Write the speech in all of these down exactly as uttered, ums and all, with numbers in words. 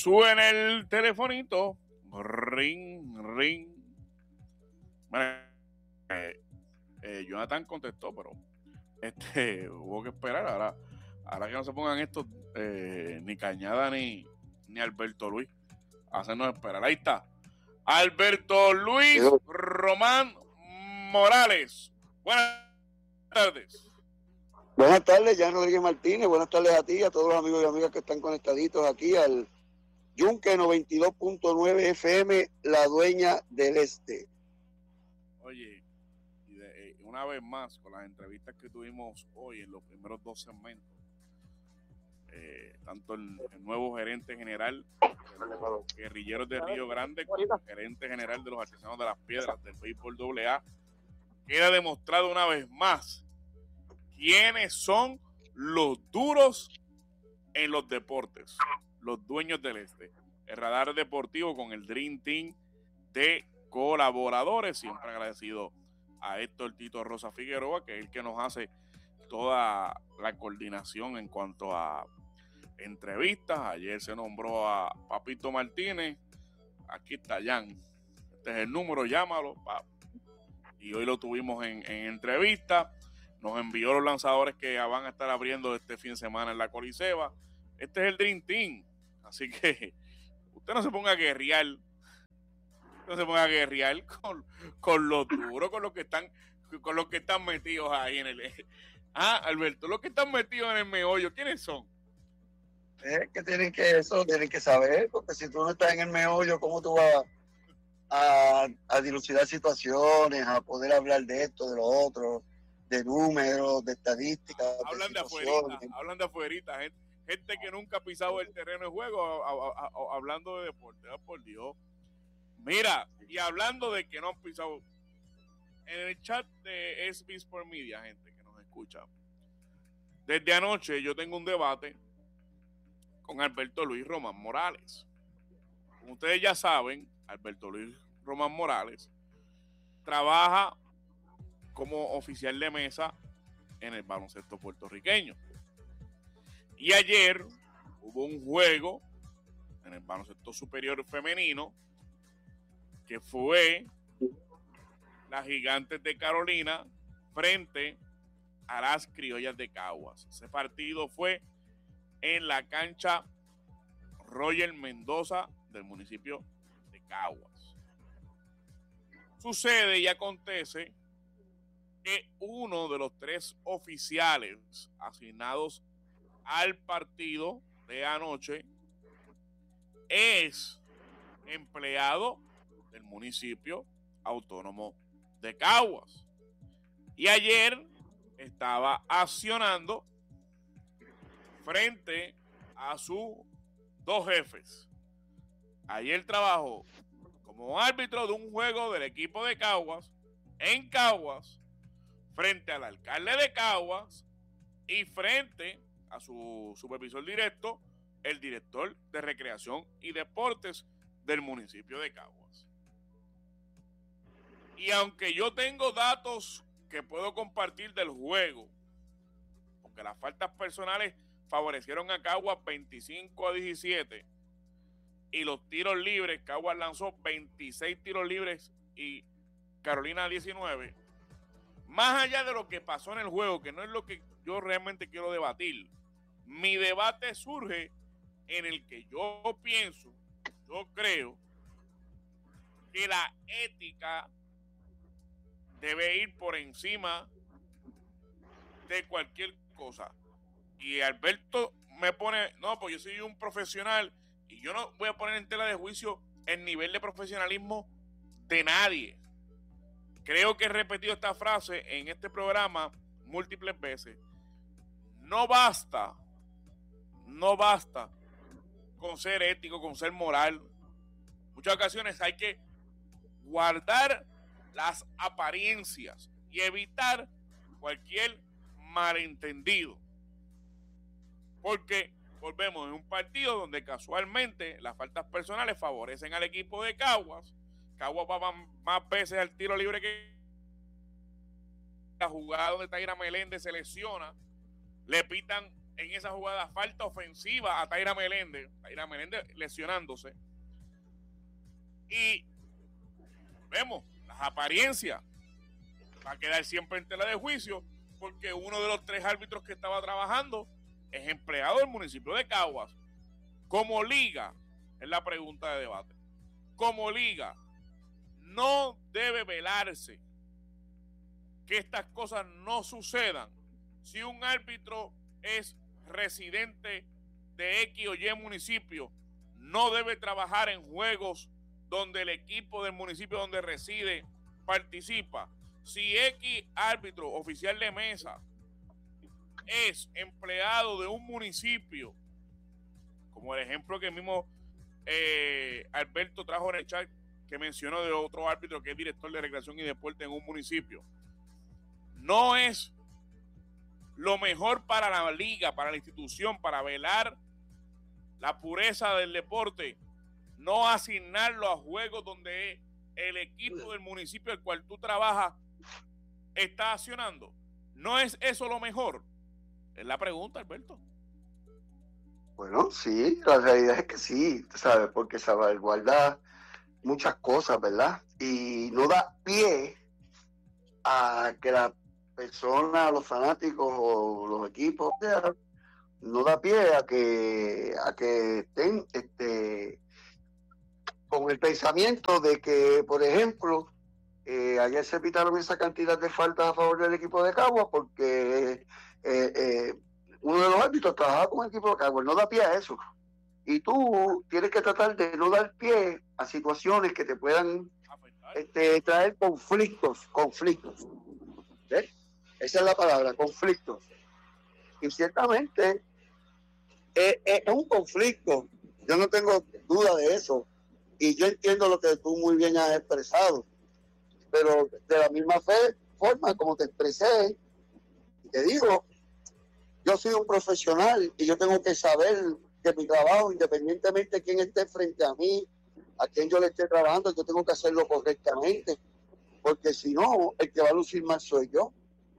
Suena el telefonito. Ring, ring. Bueno, eh, eh, Jonathan contestó, pero este hubo que esperar. Ahora, ahora que no se pongan estos eh, ni Cañada ni, ni Alberto Luis, hacernos esperar. Ahí está. Alberto Luis Román Morales. Buenas tardes. Buenas tardes, Jan Rodríguez Martínez. Buenas tardes a ti y a todos los amigos y amigas que están conectaditos aquí al Yunque noventa y dos punto nueve F M, la dueña del este. Oye, y de, eh, una vez más, con las entrevistas que tuvimos hoy en los primeros dos segmentos, eh, tanto el, el nuevo gerente general de los Guerrilleros de Río Grande como el gerente general de los Artesanos de las Piedras del béisbol doble A, queda demostrado una vez más quiénes son los duros en los deportes, los dueños del este. El radar deportivo con el Dream Team de colaboradores, siempre agradecido a Héctor Tito Rosa Figueroa, que es el que nos hace toda la coordinación en cuanto a entrevistas. Ayer se nombró a Papito Martínez, aquí está Jan, este es el número, llámalo, pa. Y hoy lo tuvimos en, en entrevista. Nos envió los lanzadores que van a estar abriendo este fin de semana en la Coliseba. Este es el Dream Team, así que usted no se ponga a guerrear, no se ponga a guerrear con, con los duros, con los que están, con los que están metidos ahí en el. Ah, Alberto, los que están metidos en el meollo, ¿quiénes son? Es que tienen que eso, tienen que saber, porque si tú no estás en el meollo, ¿cómo tú vas a, a dilucidar situaciones, a poder hablar de esto, de lo otro, de números, de estadísticas? Hablan de, de afuerita, hablan de afuerita, gente, gente que nunca ha pisado el terreno de juego, a, a, a, a, hablando de deporte, oh, por Dios. Mira, y hablando de que no han pisado, en el chat de S B Sport Media, gente que nos escucha, desde anoche yo tengo un debate con Alberto Luis Román Morales. Como ustedes ya saben, Alberto Luis Román Morales trabaja como oficial de mesa en el baloncesto puertorriqueño. Y ayer hubo un juego en el baloncesto superior femenino que fue las Gigantes de Carolina frente a las Criollas de Caguas. Ese partido fue en la cancha Roger Mendoza del municipio de Caguas. Sucede y acontece que uno de los tres oficiales asignados al partido de anoche es empleado del municipio autónomo de Caguas. Y ayer estaba accionando frente a sus dos jefes. Ayer trabajó como árbitro de un juego del equipo de Caguas en Caguas frente al alcalde de Caguas y frente a su supervisor directo, el director de recreación y deportes del municipio de Caguas. Y aunque yo tengo datos que puedo compartir del juego, porque las faltas personales favorecieron a Caguas veinticinco a diecisiete y los tiros libres, Caguas lanzó veintiséis tiros libres y Carolina diecinueve. Más allá de lo que pasó en el juego, que no es lo que yo realmente quiero debatir, mi debate surge en el que yo pienso, yo creo que la ética debe ir por encima de cualquier cosa. Y Alberto me pone, no, pues yo soy un profesional y yo no voy a poner en tela de juicio el nivel de profesionalismo de nadie. Creo que he repetido esta frase en este programa múltiples veces. No basta, no basta con ser ético, con ser moral. Muchas ocasiones hay que guardar las apariencias y evitar cualquier malentendido. Porque volvemos en un partido donde casualmente las faltas personales favorecen al equipo de Caguas. Caguas va más veces al tiro libre que la jugada donde Taira Meléndez se lesiona. Le pitan en esa jugada falta ofensiva a Taira Meléndez, Taira Meléndez lesionándose, y vemos las apariencias, va a quedar siempre en tela de juicio, porque uno de los tres árbitros que estaba trabajando es empleado del municipio de Caguas. Como liga, es la pregunta de debate, como liga, no debe velarse que estas cosas no sucedan si un árbitro es residente de X o Y municipio. No debe trabajar en juegos donde el equipo del municipio donde reside participa. Si X árbitro oficial de mesa es empleado de un municipio, como el ejemplo que mismo eh, Alberto trajo en el chat, que mencionó de otro árbitro que es director de recreación y deporte en un municipio, no es lo mejor para la liga, para la institución, para velar la pureza del deporte, no asignarlo a juegos donde el equipo del municipio al cual tú trabajas está accionando. ¿No es eso lo mejor? Es la pregunta, Alberto. Bueno, sí, la realidad es que sí, ¿sabes? Porque salvaguarda muchas cosas, ¿verdad? Y no da pie a que la persona, los fanáticos o los equipos, no da pie a que a que estén este con el pensamiento de que, por ejemplo, eh, ayer se pitaron esa cantidad de faltas a favor del equipo de Caguas porque eh, eh, uno de los árbitros trabajaba con el equipo de Caguas. No da pie a eso. Y tú tienes que tratar de no dar pie a situaciones que te puedan este, traer conflictos, conflictos. ¿Sí? Esa es la palabra, conflictos. Y ciertamente es, es un conflicto. Yo no tengo duda de eso. Y yo entiendo lo que tú muy bien has expresado. Pero de la misma fe, forma como te expresé, te digo, yo soy un profesional y yo tengo que saber que mi trabajo, independientemente de quién esté frente a mí, a quién yo le esté trabajando, yo tengo que hacerlo correctamente, porque si no, el que va a lucir mal soy yo.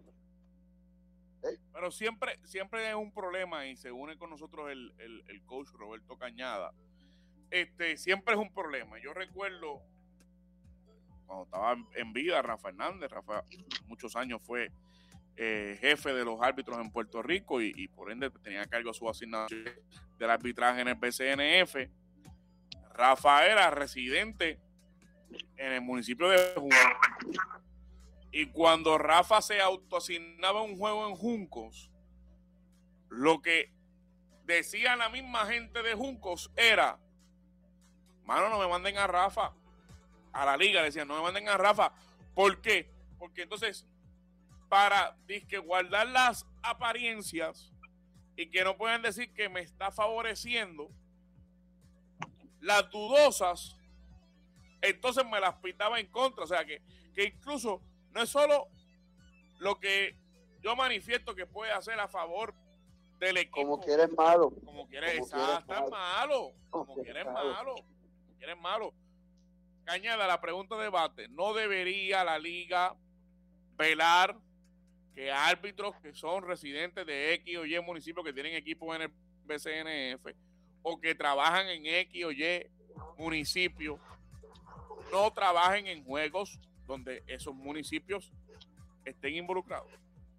¿Eh? Pero siempre, siempre es un problema, y se une con nosotros el, el, el coach Roberto Cañada. Este, siempre es un problema. Yo recuerdo cuando estaba en vida Rafa Hernández. Rafa muchos años fue eh, jefe de los árbitros en Puerto Rico y, y por ende tenía a cargo su asignación del arbitraje en el B C N F. Rafa era residente en el municipio de Juncos, y cuando Rafa se autoasignaba un juego en Juncos, lo que decía la misma gente de Juncos era: mano, no me manden a Rafa a la liga, decían, no me manden a Rafa. ¿Por qué? Porque entonces, para disque guardar las apariencias y que no puedan decir que me está favoreciendo, las dudosas, entonces me las pitaba en contra. O sea, que, que incluso no es solo lo que yo manifiesto que puede hacer a favor del equipo. Como quieres malo. Como quieres, está malo. malo. Como quieres malo. Como quieres malo. Cañada, la pregunta de debate: ¿no debería la liga velar que árbitros que son residentes de X o Y municipio, que tienen equipos en el B C N F o que trabajan en X o Y municipio, no trabajen en juegos donde esos municipios estén involucrados?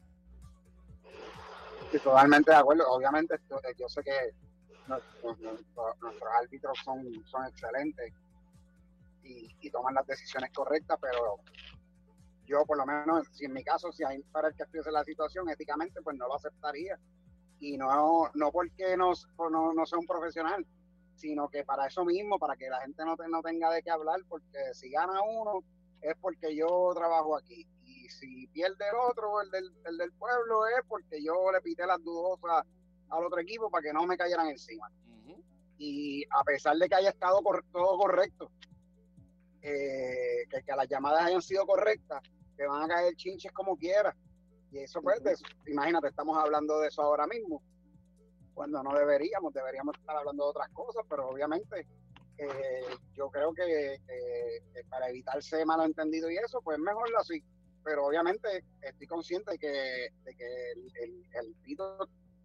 Sí, totalmente de acuerdo. Obviamente yo sé que nuestros, nuestros, nuestros árbitros son, son excelentes y, y toman las decisiones correctas, pero yo por lo menos, si en mi caso, si hay para el que estuviese la situación, éticamente pues no lo aceptaría, y no, no porque no, no, no sea un profesional, sino que para eso mismo, para que la gente no, te, no tenga de qué hablar, porque si gana uno es porque yo trabajo aquí, y si pierde el otro, el del, el del pueblo, es porque yo le pité las dudosas al otro equipo para que no me cayeran encima. Uh-huh. Y a pesar de que haya estado cor- todo correcto, eh, que, que las llamadas hayan sido correctas, te van a caer chinches como quieras. Y eso pues, de, imagínate, estamos hablando de eso ahora mismo, cuando no deberíamos, deberíamos estar hablando de otras cosas, pero obviamente eh, yo creo que, que, que para evitarse malentendido y eso, pues mejor así. Pero obviamente estoy consciente de que, de que el, el, el pito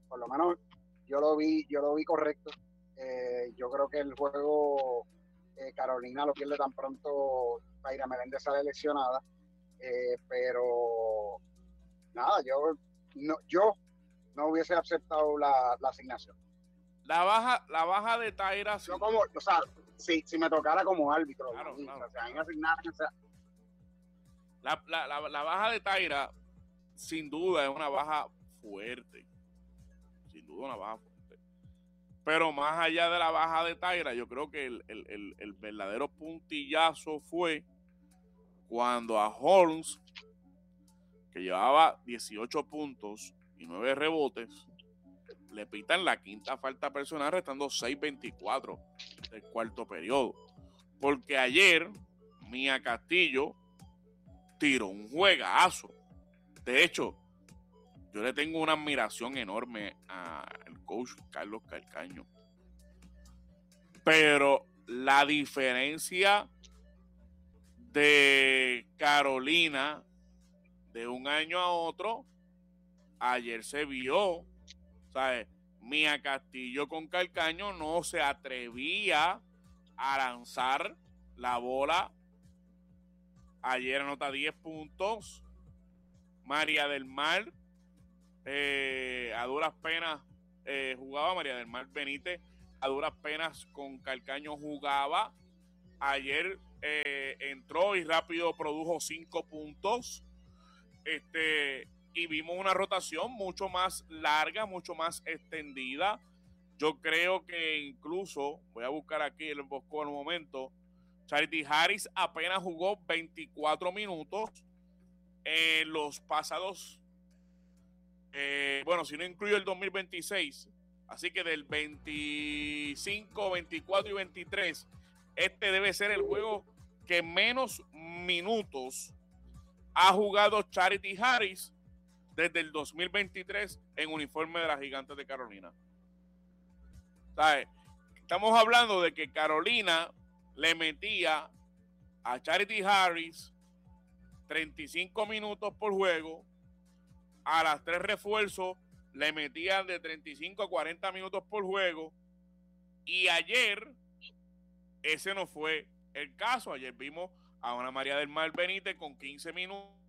por lo menos yo lo vi, yo lo vi correcto. Eh, yo creo que el juego eh, Carolina lo pierde tan pronto Mayra Meléndez sale lesionada, eh, pero nada, yo no, yo no hubiese aceptado la, la asignación. La baja, la baja de Taira. Yo como, o sea, si, si me tocara como árbitro, claro, mí, claro. O sea, a mí me asignaran, o sea, la, la, la, la baja de Taira, sin duda, es una baja fuerte. Sin duda, una baja fuerte. Pero más allá de la baja de Taira, yo creo que el, el, el, el verdadero puntillazo fue cuando a Holmes, que llevaba dieciocho puntos y nueve rebotes, le pitan la quinta falta personal restando seis veinticuatro del cuarto periodo. Porque ayer Mía Castillo tiró un juegazo. De hecho, yo le tengo una admiración enorme al coach Carlos Calcaño. Pero la diferencia de Carolina de un año a otro, ayer se vio. ¿Sabes? Mía Castillo con Calcaño no se atrevía a lanzar la bola. Ayer anota diez puntos. María del Mar eh, a duras penas eh, jugaba. María del Mar Benítez a duras penas con Calcaño jugaba. Ayer eh, entró y rápido produjo cinco puntos. Este... y vimos una rotación mucho más larga, mucho más extendida. Yo creo que incluso, voy a buscar aquí el emboscó en un momento, Charity Harris apenas jugó veinticuatro minutos en los pasados, eh, bueno, si no incluyo el dos mil veintiséis, así que del veinticinco, veinticuatro y veintitrés, este debe ser el juego que menos minutos ha jugado Charity Harris desde el dos mil veintitrés en uniforme de las Gigantes de Carolina. ¿Sabes? Estamos hablando de que Carolina le metía a Charity Harris treinta y cinco minutos por juego, a las tres refuerzos le metían de treinta y cinco a cuarenta minutos por juego, y ayer ese no fue el caso. Ayer vimos a una María del Mar Benítez con quince minutos